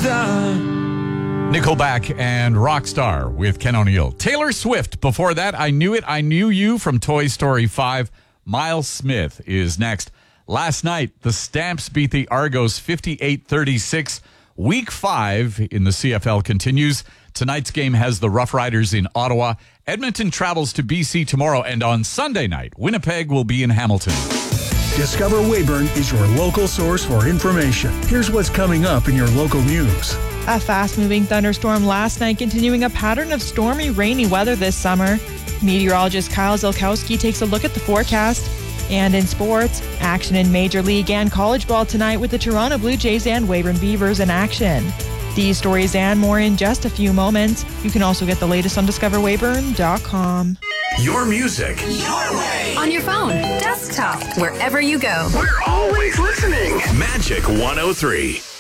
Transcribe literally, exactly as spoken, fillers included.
Nickelback and Rockstar with Ken O'Neill. Taylor Swift. Before that, I Knew It, I Knew You from Toy Story five. Miles Smith is next. Last night, the Stamps beat the Argos fifty-eight thirty-six. Week five in the C F L continues. Tonight's game has the Rough Riders in Ottawa. Edmonton travels to B C tomorrow, and on Sunday night, Winnipeg will be in Hamilton. Discover Weyburn is your local source for information. Here's what's coming up in your local news. A fast-moving thunderstorm last night, continuing a pattern of stormy, rainy weather this summer. Meteorologist Kyle Zilkowski takes a look at the forecast. And in sports, action in Major League and college ball tonight with the Toronto Blue Jays and Weyburn Beavers in action. These stories and more in just a few moments. You can also get the latest on discover weyburn dot com. Your music, your way. On your phone, desktop, wherever you go. We're always listening. Magic one oh three.